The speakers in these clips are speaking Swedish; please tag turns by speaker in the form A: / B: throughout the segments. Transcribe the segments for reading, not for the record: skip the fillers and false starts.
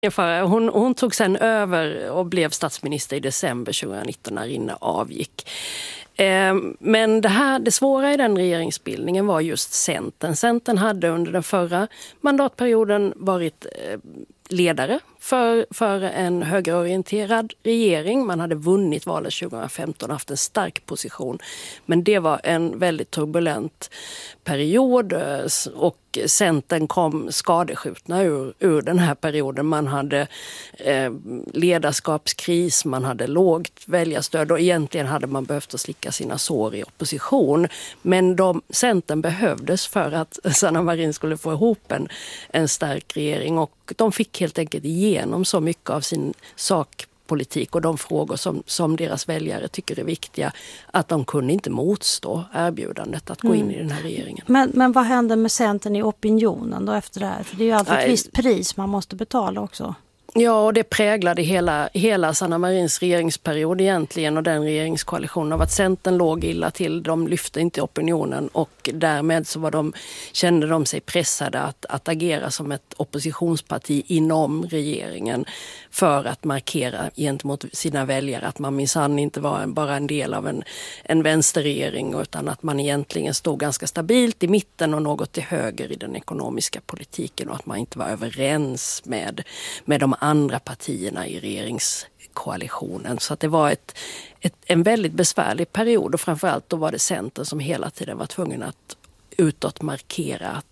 A: Hon tog sen över och blev statsminister i december 2019 när Rinne avgick. Men det svåra i den regeringsbildningen var just Centern. Centern hade under den förra mandatperioden varit ledare för en högerorienterad regering. Man hade vunnit valet 2015 och haft en stark position. Men det var en väldigt turbulent period och Centern kom skadeskjutna ur den här perioden. Man hade ledarskapskris, man hade lågt väljarstöd och egentligen hade man behövt att slicka sina sår i opposition. Men Centern behövdes för att Sanna Marin skulle få ihop en stark regering och de fick helt enkelt igenom så mycket av sin sakpolitik och de frågor som deras väljare tycker är viktiga att de kunde inte motstå erbjudandet att gå in i den här regeringen.
B: Men vad hände med Centern i opinionen då efter det här? För det är ju alltid ett visst pris man måste betala också.
A: Ja, och det präglade hela Sanna Marins regeringsperiod egentligen och den regeringskoalitionen av att Centern låg illa till. De lyfte inte opinionen och därmed så kände de sig pressade att agera som ett oppositionsparti inom regeringen för att markera gentemot sina väljare att man minsann inte var bara en del av en vänsterregering utan att man egentligen stod ganska stabilt i mitten och något till höger i den ekonomiska politiken och att man inte var överens med de andra partierna i regeringskoalitionen. Så att det var en väldigt besvärlig period och framförallt då var det Centern som hela tiden var tvungen att utåt markera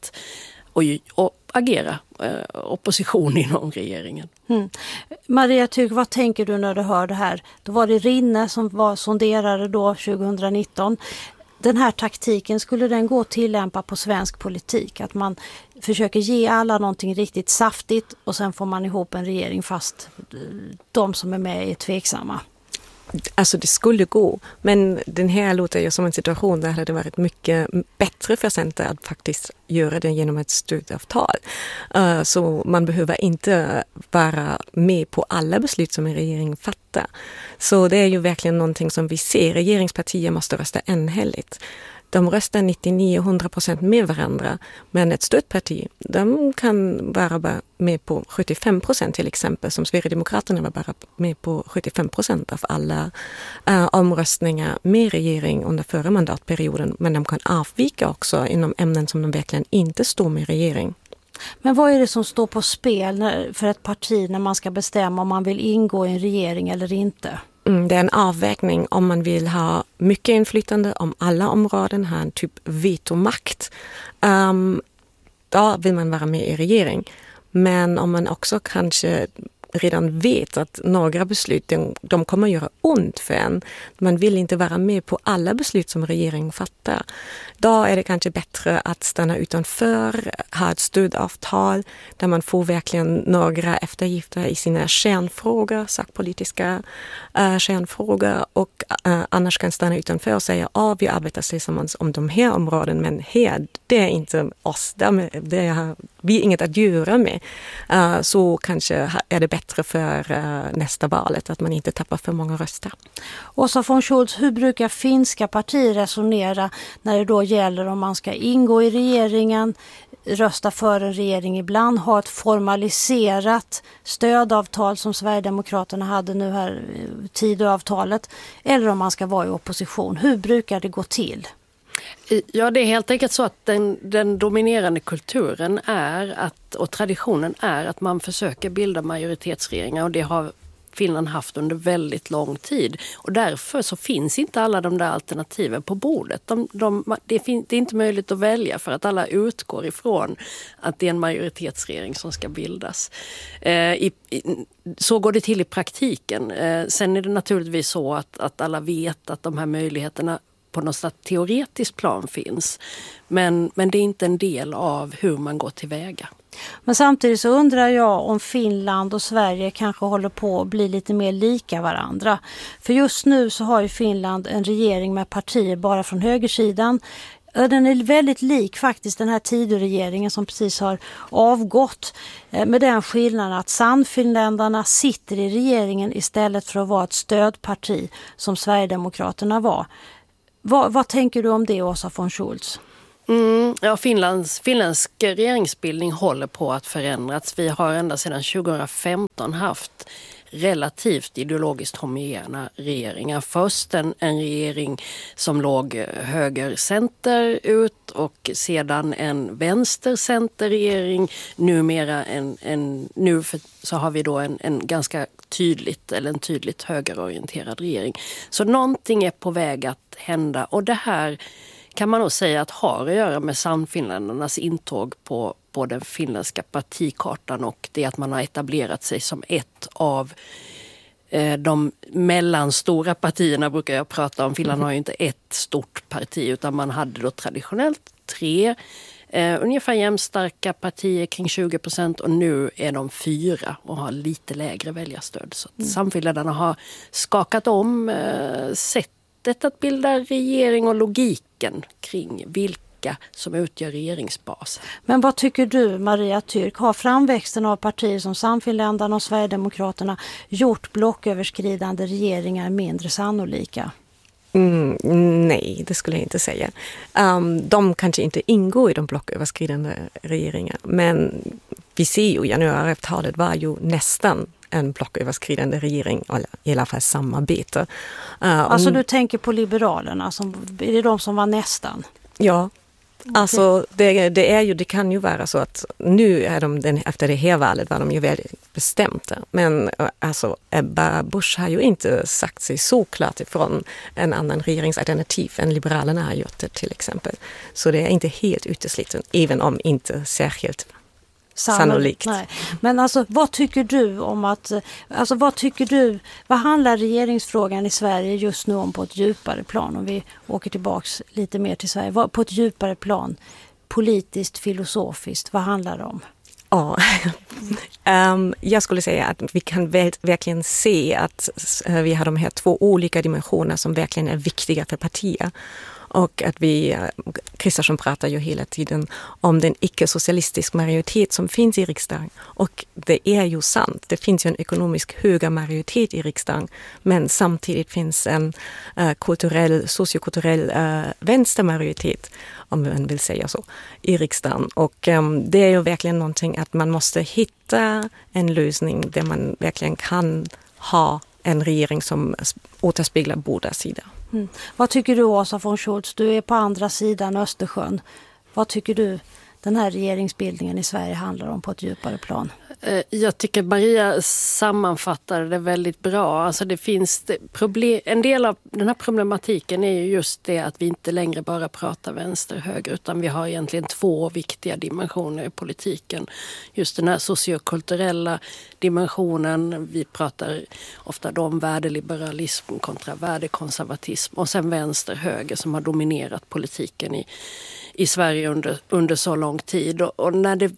A: och agera opposition inom regeringen.
B: Maria Tygg, vad tänker du när du hör det här? Då var det Rinne som var sonderare då 2019. Den här taktiken, skulle den gå att tillämpa på svensk politik? Att man försöker ge alla någonting riktigt saftigt och sen får man ihop en regering fast de som är med är tveksamma.
C: Alltså det skulle gå, men den här låter ju som en situation där det hade varit mycket bättre för Centern att faktiskt göra det genom ett stödavtal. Så man behöver inte vara med på alla beslut som en regering fattar. Så det är ju verkligen någonting som vi ser. Regeringspartier måste rösta enhälligt. De röstar 99-100% med varandra, men ett stödparti, de kan vara med på 75% till exempel, som Sverigedemokraterna var bara med på 75% av alla omröstningar med regering under förra mandatperioden, men de kan avvika också inom ämnen som de verkligen inte står med regering.
B: Men vad är det som står på spel för ett parti när man ska bestämma om man vill ingå i en regering eller inte?
C: Det är en avvägning om man vill ha mycket inflytande om alla områden, ha en typ vetomakt. Då vill man vara med i regering. Men om man också kanske redan vet att några beslut de kommer att göra ont för en. Man vill inte vara med på alla beslut som regeringen fattar. Då är det kanske bättre att stanna utanför, ha ett stödavtal där man får verkligen några eftergifter i sina kärnfrågor, sakpolitiska kärnfrågor och annars kan stanna utanför och säga vi arbetar tillsammans om de här områden men här, det är inte oss, det har vi inget att göra med. Så kanske är det bättre för nästa valet att man inte tappar för många röster.
B: Åsa von Scholz, hur brukar finska partier resonera när det då gäller om man ska ingå i regeringen, rösta för en regering ibland, ha ett formaliserat stödavtal som Sverigedemokraterna hade nu här, Tidöavtalet, eller om man ska vara i opposition? Hur brukar det gå till?
A: Ja, det är helt enkelt så att den dominerande kulturen och traditionen är att man försöker bilda majoritetsregeringar och det har Finland haft under väldigt lång tid. Och därför så finns inte alla de där alternativen på bordet. Det är inte möjligt att välja för att alla utgår ifrån att det är en majoritetsregering som ska bildas. Så går det till i praktiken. Sen är det naturligtvis så att alla vet att de här möjligheterna på något slags teoretiskt plan finns. Men det är inte en del av hur man går tillväga.
B: Men samtidigt så undrar jag om Finland och Sverige kanske håller på att bli lite mer lika varandra. För just nu så har ju Finland en regering med partier bara från högersidan. Den är väldigt lik faktiskt den här Tidöregeringen som precis har avgått, med den skillnaden att Sannfinländarna sitter i regeringen istället för att vara ett stödparti som Sverigedemokraterna var. Vad tänker du om det, Åsa von Scholz?
A: Finländsk regeringsbildning håller på att förändras. Vi har ända sedan 2015 haft relativt ideologiskt homogena regeringar. Först en regering som låg höger-center ut och sedan en vänster-center-regering. Numera så har vi då en ganska tydligt högerorienterad regering. Så någonting är på väg att hända, och det här kan man nog säga att har att göra med Sannfinländarnas intåg på den finländska partikartan, och det att man har etablerat sig som ett av de mellanstora partierna, brukar jag prata om. Finland har ju inte ett stort parti, utan man hade då traditionellt 3 ungefär jämnstarka partier kring 20%, och nu är de 4 och har lite lägre väljarstöd. Så Sannfinländarna har skakat om sättet att bilda regering och logiken kring vilka som utgör regeringsbas.
B: Men vad tycker du, Maria Tyrk? Har framväxten av partier som Sannfinländarna och Sverigedemokraterna gjort blocköverskridande regeringar mindre sannolika?
C: Nej, det skulle jag inte säga. De kanske inte ingår i de blocköverskridande regeringarna, men vi ser ju januariavtalet var ju nästan en blocköverskridande regering, eller i alla fall samarbete.
B: Alltså du tänker på Liberalerna, är det de som var nästan?
C: Ja. Alltså det kan ju vara så att nu är efter det här valet var de ju väldigt bestämda. Men alltså Ebba Busch har ju inte sagt sig så klart ifrån en annan regeringsalternativ än Liberalerna har gjort det till exempel. Så det är inte helt uteslutet, även om inte särskilt sannolikt.
B: Nej. Men alltså vad tycker du om att, alltså vad handlar regeringsfrågan i Sverige just nu om på ett djupare plan, om vi åker tillbaks lite mer till Sverige, på ett djupare plan, politiskt, filosofiskt, vad handlar det om?
C: Ja, jag skulle säga att vi kan verkligen se att vi har de här 2 olika dimensioner som verkligen är viktiga för partier. Och att Kristersson pratar ju hela tiden om den icke-socialistisk majoritet som finns i riksdagen. Och det är ju sant. Det finns ju en ekonomisk höga majoritet i riksdagen. Men samtidigt finns en sociokulturell vänstermajoritet, om man vill säga så, i riksdagen. Och det är ju verkligen någonting att man måste hitta en lösning där man verkligen kan ha en regering som återspeglar båda sidor.
B: Vad tycker du, Åsa von Schultz? Du är på andra sidan Östersjön. Vad tycker du den här regeringsbildningen i Sverige handlar om på ett djupare plan?
A: Jag tycker Maria sammanfattar det väldigt bra. Alltså det finns en del av den här problematiken är ju just det att vi inte längre bara pratar vänster-höger, utan vi har egentligen 2 viktiga dimensioner i politiken. Just den här sociokulturella dimensionen, vi pratar ofta om värdeliberalism kontra värdekonservatism, och sen vänster-höger som har dominerat politiken i Sverige under så lång tid. Och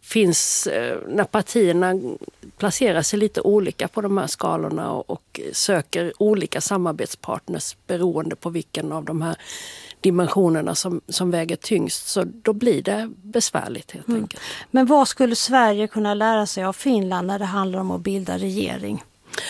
A: när partierna placerar sig lite olika på de här skalorna och söker olika samarbetspartners beroende på vilken av de här dimensionerna som väger tyngst, så då blir det besvärligt helt enkelt. Men
B: vad skulle Sverige kunna lära sig av Finland när det handlar om att bilda regering?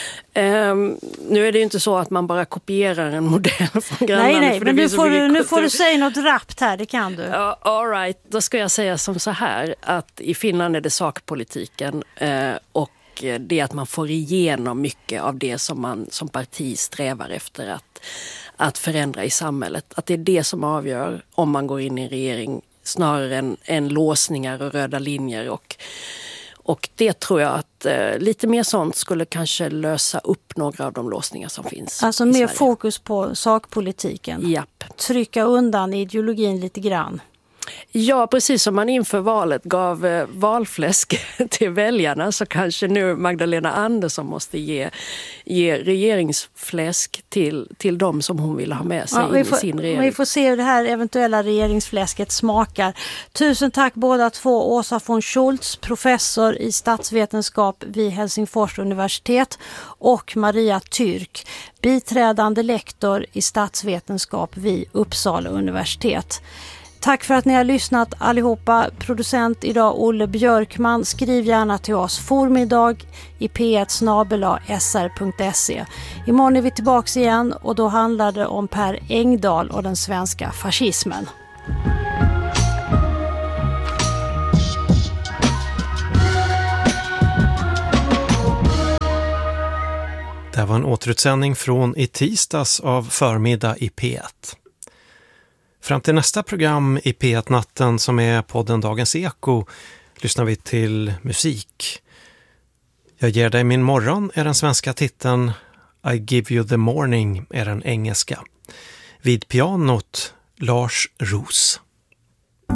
A: Nu är det ju inte så att man bara kopierar en modell från grannlandet.
B: Nej, men nu får du säga något rappt här, det kan du.
A: Ja, all right. Då ska jag säga som så här, att i Finland är det sakpolitiken och det att man får igenom mycket av det som man som parti strävar efter att förändra i samhället. Att det är det som avgör om man går in i en regering snarare än låsningar och röda linjer. Och det tror jag att lite mer sånt skulle kanske lösa upp några av de låsningar som finns.
B: Alltså mer fokus på sakpolitiken.
A: Japp.
B: Trycka undan ideologin lite grann.
A: Ja, precis som man inför valet gav valfläsk till väljarna, så kanske nu Magdalena Andersson måste ge regeringsfläsk till dem som hon vill ha med sig in i sin regering.
B: Vi får se hur det här eventuella regeringsfläsket smakar. Tusen tack båda 2, Åsa von Schultz, professor i statsvetenskap vid Helsingfors universitet, och Maria Tyrk, biträdande lektor i statsvetenskap vid Uppsala universitet. Tack för att ni har lyssnat allihopa. Producent idag Olle Björkman. Skriv gärna till oss. Formiddag i p1@sr.se. Imorgon är vi tillbaka igen, och då handlar det om Per Engdahl och den svenska fascismen.
D: Det var en återutsändning från i tisdags av Förmiddag i P1. Fram till nästa program i P1-natten som är podden Dagens Eko lyssnar vi till musik. Jag ger dig min morgon är den svenska titeln. I give you the morning är den engelska. Vid pianot Lars Roos.